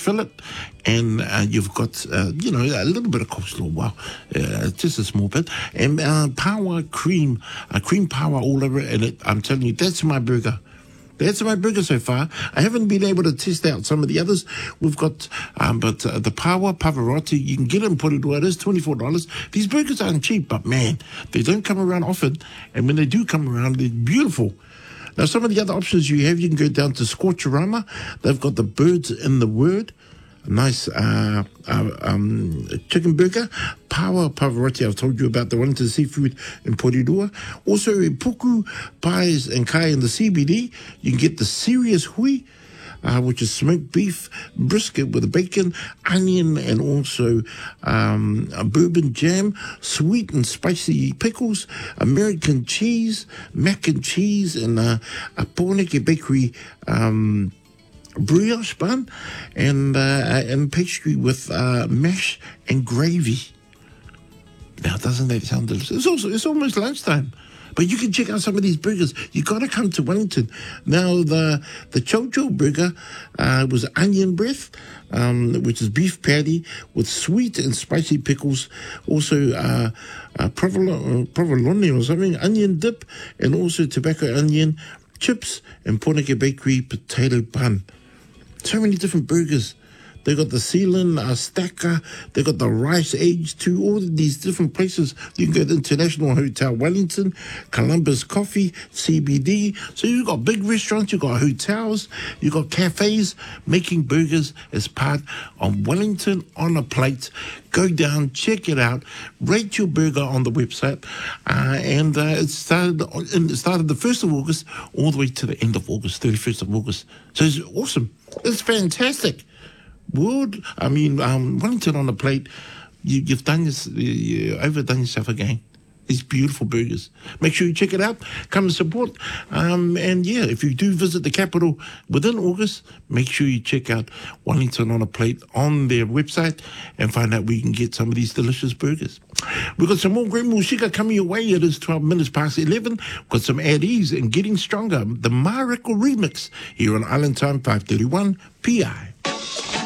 fillet, and you've got, a little bit of coleslaw. Wow, just a small bit. And power cream power all over it. And I'm telling you, that's my burger. That's my burger so far. I haven't been able to test out some of the others. We've got, but the Power Pavarotti, you can get it in Porirua. It is $24. These burgers aren't cheap, but man, they don't come around often. And when they do come around, they're beautiful. Now, some of the other options you have, you can go down to Scorcherama. They've got the Birds in the Word. A nice chicken burger. Power Pavarotti, I've told you about the Wellington Seafood in Porirua. Also, Puku Pies and Kai in the CBD. You can get the Serious Hui, which is smoked beef brisket with bacon, onion, and also a bourbon jam, sweet and spicy pickles, American cheese, mac and cheese, and a Pōneke Bakery brioche bun, and pastry with mash and gravy. Now, doesn't that sound delicious? It's almost lunchtime. But you can check out some of these burgers. You got to come to Wellington. Now, the Chocho burger was onion breath, which is beef patty with sweet and spicy pickles. Also, provolone or something, onion dip, and also tobacco onion chips and Pōneke Bakery potato bun. So many different burgers. They got the Sealand Stacker. They got the Rice Age too. All of these different places. You can go to International Hotel Wellington, Columbus Coffee, CBD. So you've got big restaurants, you've got hotels, you've got cafes making burgers as part of Wellington on a Plate. Go down, check it out, rate your burger on the website. And it started the 1st of August all the way to the end of August, 31st of August. So it's awesome. It's fantastic. Wellington on a Plate, you've done this, you overdone yourself again. These beautiful burgers. Make sure you check it out. Come and support. If you do visit the capital within August, make sure you check out Wellington on a Plate on their website and find out where you can get some of these delicious burgers. We've got some more great musika coming your way. It is 12 minutes past 11. We've got some At Ease and Getting Stronger. The Mariko remix here on Island Time 531 PI.